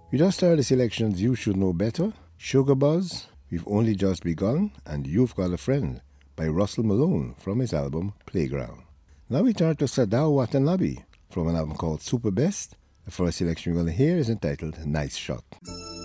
We just started the selections You Should Know Better, Sugar Buzz, We've Only Just Begun, and You've Got a Friend by Russell Malone from his album Playground. Now we turn to Sadao Watanabe from an album called Super Best. The first selection we're going to hear is entitled Nice Shot.